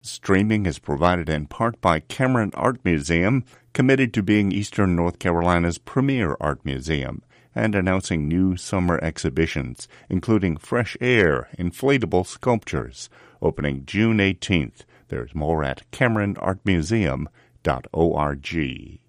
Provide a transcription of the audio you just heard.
Streaming is provided in part by Cameron Art Museum, committed to being Eastern North Carolina's premier art museum, and announcing new summer exhibitions, including Fresh Air inflatable sculptures, opening June 18th. There's more at CameronArtMuseum.org.